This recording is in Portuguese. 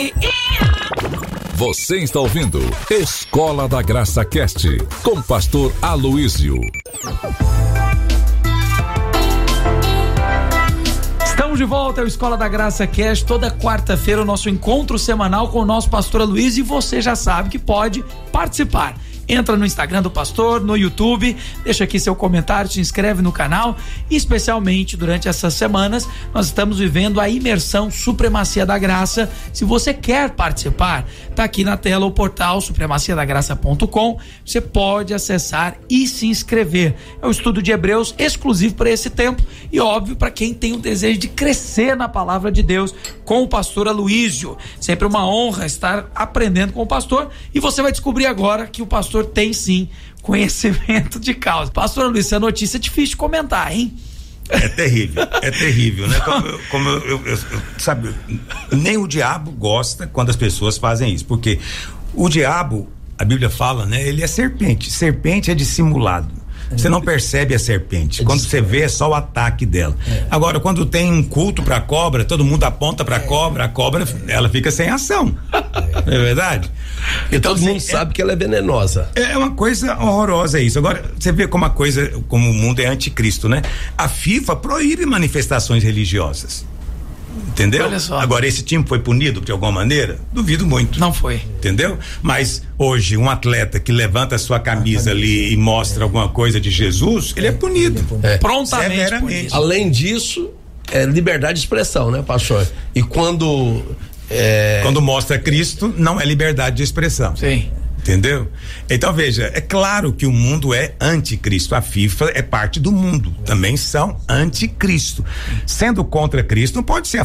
Você está ouvindo Escola da Graça Cast, com o pastor Aloísio. Estamos de volta ao Escola da Graça Cast, toda quarta-feira o nosso encontro semanal com o nosso pastor Aloísio, e você já sabe que pode participar. Entra no Instagram do pastor, no YouTube, deixa aqui seu comentário, se inscreve no canal. E especialmente durante essas semanas nós estamos vivendo a imersão Supremacia da Graça. Se você quer participar, tá aqui na tela o portal supremaciadagraça.com. Você pode acessar e se inscrever. É um estudo de Hebreus exclusivo para esse tempo e óbvio para quem tem o desejo de crescer na palavra de Deus com o pastor Aloísio. Sempre uma honra estar aprendendo com o pastor, e você vai descobrir agora que o pastor tem sim conhecimento de causa. Pastor Luiz, essa notícia é difícil de comentar, hein? É terrível, né? Sabe, nem o diabo gosta quando as pessoas fazem isso, porque o diabo, a Bíblia fala, né? Ele é serpente é dissimulado. Você não percebe a serpente. Quando você vê, é só o ataque dela. Agora, quando tem um culto pra cobra, todo mundo aponta pra cobra, a cobra, ela fica sem ação. Não é verdade? Então, todo mundo sabe que ela é venenosa. É uma coisa horrorosa isso. Agora, você vê como como o mundo é anticristo, né? A FIFA proíbe manifestações religiosas. Entendeu? Olha só. Agora, esse time foi punido de alguma maneira? Duvido muito. Não foi. Entendeu? Mas hoje, um atleta que levanta a sua camisa ali e mostra alguma coisa de Jesus, ele é punido. Prontamente punido. Além disso, é liberdade de expressão, né, pastor? E quando mostra Cristo, não é liberdade de expressão. Sim. Entendeu? Então veja, é claro que o mundo é anticristo, a FIFA é parte do mundo, também são anticristo. Sendo contra Cristo, não pode ser a